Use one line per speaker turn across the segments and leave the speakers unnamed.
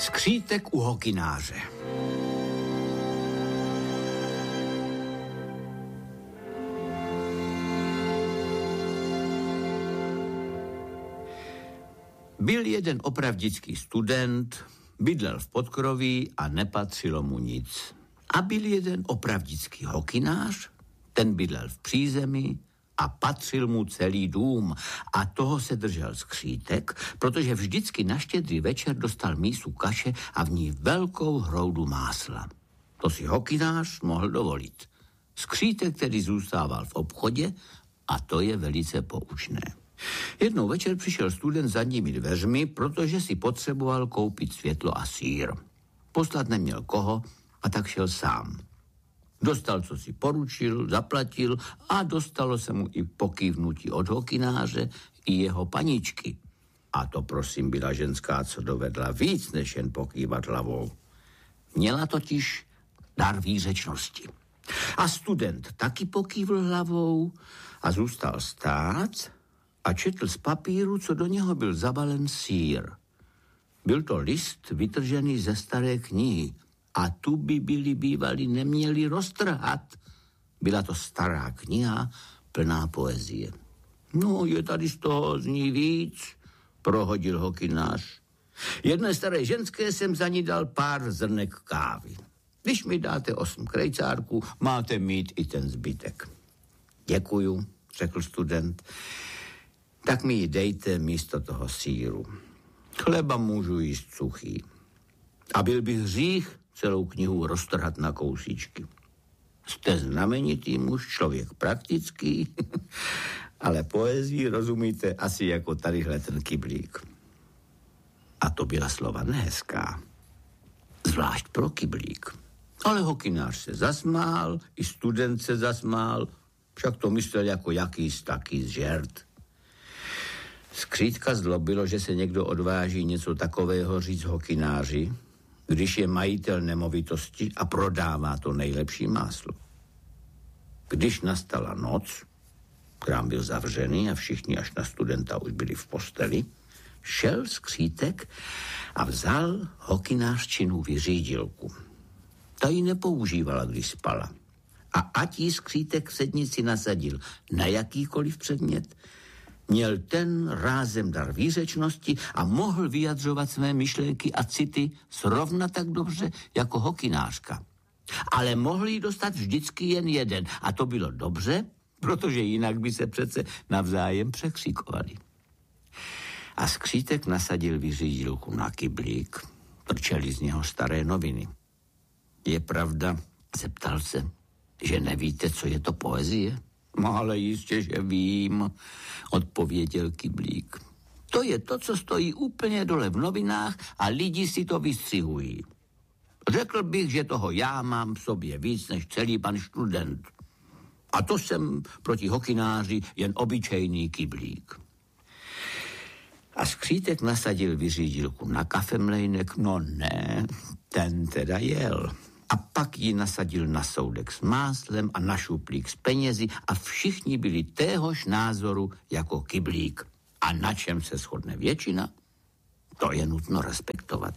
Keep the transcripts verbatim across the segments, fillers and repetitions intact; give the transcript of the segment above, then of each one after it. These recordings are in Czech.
Skřítek u hokynáře. Byl jeden opravdický student, bydlel v podkroví a nepatřilo mu nic. A byl jeden opravdický hokynář, ten bydlel v přízemí a patřil mu celý dům. A toho se držel Skřítek, protože vždycky na Štědrý večer dostal mísu kaše a v ní velkou hroudu másla. To si hokynář mohl dovolit. Skřítek tedy zůstával v obchodě a to je velice poučné. Jednou večer přišel student zadními dveřmi, protože si potřeboval koupit světlo a sýr. Poslat neměl koho a tak šel sám. Dostal, co si poručil, zaplatil a dostalo se mu i pokývnutí od hokynáře i jeho paničky. A to prosím byla ženská, co dovedla víc, než jen pokývat hlavou. Měla totiž dar výřečnosti. A student taky pokývl hlavou a zůstal stát a četl z papíru, co do něho byl zabalen sýr. Byl to list vytržený ze staré knihy a tu by byli bývali neměli roztrhat. Byla to stará kniha plná poezie. No, je tady z toho z ní víc, prohodil hokynář. Jedné staré ženské jsem za ní dal pár zrnek kávy. Když mi dáte osm krejcárků, máte mít i ten zbytek. Děkuju, řekl student. Tak mi ji dejte místo toho sýru. Chleba můžu jíst suchý. A byl bych hřích celou knihu roztrhat na kousíčky. Jste znamenitý muž, člověk praktický, ale poezii rozumíte asi jako tadyhle ten kyblík. A to byla slova nehezká. Zvlášť pro kyblík. Ale hokynář se zasmál, i student se zasmál, však to myslel jako jakýs taký žert. Skřítka zlobilo, že se někdo odváží něco takového říct hokynáři, když je majitel nemovitosti a prodává to nejlepší máslo. Když nastala noc, krám byl zavřený a všichni až na studenta už byli v posteli, šel Skřítek a vzal hokynářčinu vyřídilku. Ta ji nepoužívala, když spala. A ať jí Skřítek v sednici nasadil na jakýkoliv předmět, měl ten rázem dar výřečnosti a mohl vyjadřovat své myšlenky a city zrovna tak dobře jako hokynářka. Ale mohl jí dostat vždycky jen jeden a to bylo dobře, protože jinak by se přece navzájem překřikovali. A Skřítek nasadil vyřídilku na kyblík, trčely z něho staré noviny. Je pravda, zeptal se, že nevíte, co je to poezie? No, ale jistě, že vím, odpověděl kyblík. To je to, co stojí úplně dole v novinách a lidi si to vystřihují. Řekl bych, že toho já mám v sobě víc než celý pan student. A to jsem proti hokynáři jen obyčejný kyblík. A Skřítek nasadil vyřídilku na kafemlejnek, no ne, ten teda jel. A pak ji nasadil na soudek s máslem a na šuplík s penězi a všichni byli téhož názoru jako kyblík. A na čem se shodne většina, to je nutno respektovat.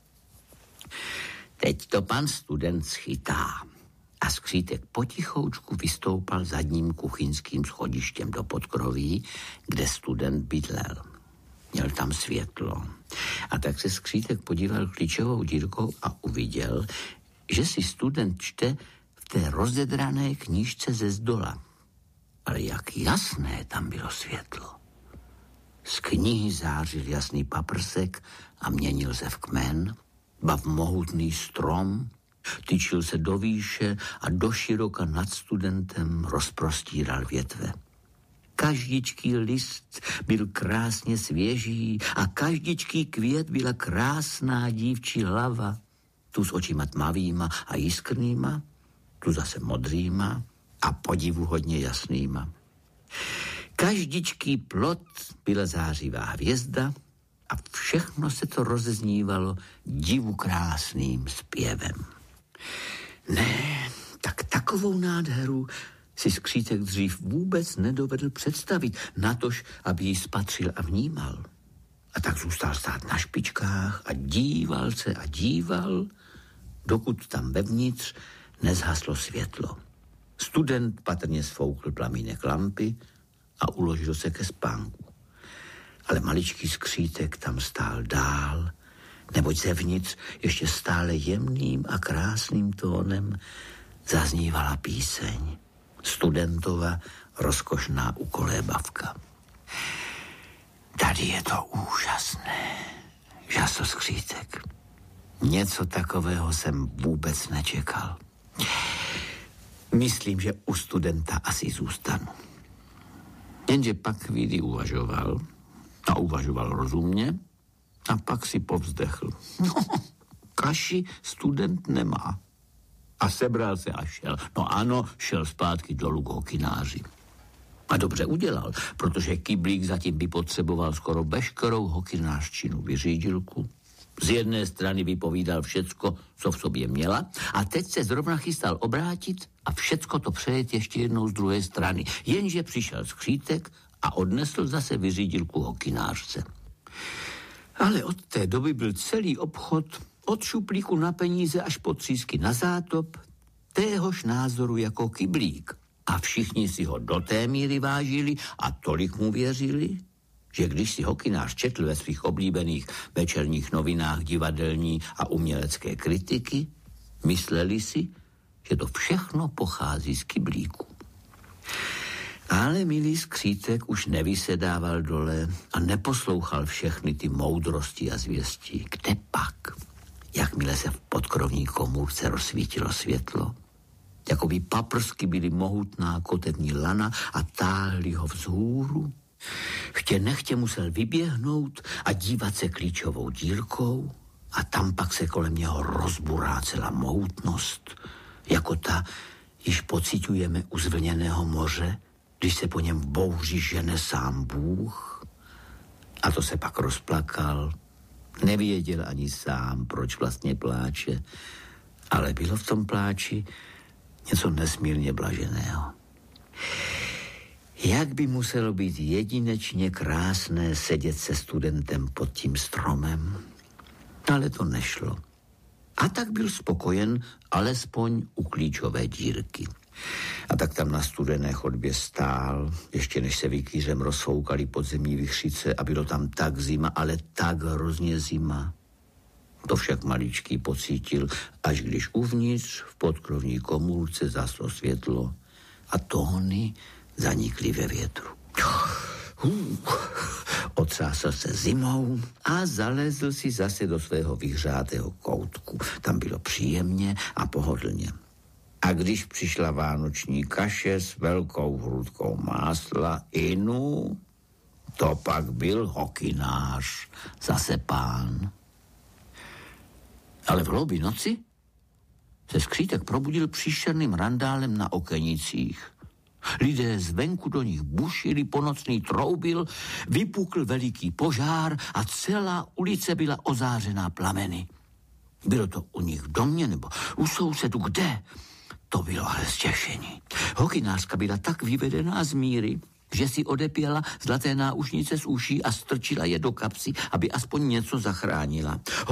Teď to pan student schytá. A Skřítek potichoučku vystoupal zadním kuchyňským schodištěm do podkroví, kde student bydlel. Měl tam světlo. A tak se Skřítek podíval klíčovou dírkou a uviděl, že si student čte v té rozedrané knížce ze zdola. Ale jak jasné tam bylo světlo. Z knihy zářil jasný paprsek a měnil se v kmen, ba v mohutný strom, tyčil se do výše a do široka nad studentem rozprostíral větve. Každičký list byl krásně svěží a každičký květ byla krásná dívčí hlava, tu s očima tmavýma a jiskrnýma, tu zase modrýma a podivuhodně jasnýma. Každičký plot byla zářivá hvězda a všechno se to rozeznívalo divukrásným zpěvem. Ne, tak takovou nádheru si Skřítek dřív vůbec nedovedl představit, natož, aby ji spatřil a vnímal. A tak zůstal stát na špičkách a díval se a díval, dokud tam vevnitř nezhaslo světlo. Student patrně sfoukl plamínek lampy a uložil se ke spánku. Ale maličký skřítek tam stál dál, neboť zevnitř ještě stále jemným a krásným tónem zaznívala píseň. Studentova rozkošná ukolébavka. Tady je to úžasné, žasl skřítek. Něco takového jsem vůbec nečekal. Myslím, že u studenta asi zůstanu. Jenže pak chvíli uvažoval a uvažoval rozumně a pak si povzdechl. No, kaši student nemá. A sebral se a šel. No ano, šel zpátky dolů k hokináři. A dobře udělal, protože kyblík zatím by potřeboval skoro veškerou hokinářčinu vyřídilku. Z jedné strany vypovídal všecko, co v sobě měla, a teď se zrovna chystal obrátit a všecko to přejet ještě jednou z druhé strany. Jenže přišel skřítek a odnesl zase vyřídilku hokinářce. Ale od té doby byl celý obchod od šuplíku na peníze až po třísky na zátop téhož názoru jako kyblík. A všichni si ho do té míry vážili a tolik mu věřili, že když si hokinář četl ve svých oblíbených večerních novinách divadelní a umělecké kritiky, mysleli si, že to všechno pochází z kyblíku. Ale milý skřítek už nevysedával dole a neposlouchal všechny ty moudrosti a zvěsti. Kde pak? Jakmile se v podkrovní komůrce rozsvítilo světlo, jakoby paprsky byly mohutná kotevní lana a táhli ho vzhůru, chtě nechtě musel vyběhnout a dívat se klíčovou dírkou a tam pak se kolem něho rozburá celá mohutnost, jako ta, již pociťujeme u zvlněného moře, když se po něm v bouři žene sám Bůh. A to se pak rozplakal, nevěděl ani sám, proč vlastně pláče, ale bylo v tom pláči něco nesmírně blaženého. Jak by muselo být jedinečně krásné sedět se studentem pod tím stromem, ale to nešlo. A tak byl spokojen alespoň u klíčové dírky. A tak tam na studené chodbě stál, ještě než se vikýřem rozfoukaly podzemní vichřice a bylo tam tak zima, ale tak hrozně zima. To však maličký pocítil, až když uvnitř v podkrovní komůrce zaslo světlo a tóny zanikly ve větru. Uh, otřásl se zimou a zalezl si zase do svého vyhřátého koutku. Tam bylo příjemně a pohodlně. A když přišla vánoční kaše s velkou hrudkou másla, inu, to pak byl hokinář, zase pán. Ale v hloubi noci se skřítek probudil příšerným randálem na okenicích. Lidé zvenku do nich bušili, ponocný troubil, vypukl veliký požár a celá ulice byla ozářená plameny. Bylo to u nich v domě nebo u sousedu, kde? To bylo ale stěšení. Hokinářka byla tak vyvedená z míry, že si odepěla zlaté náušnice z uší a strčila je do kapsy, aby aspoň něco zachránila.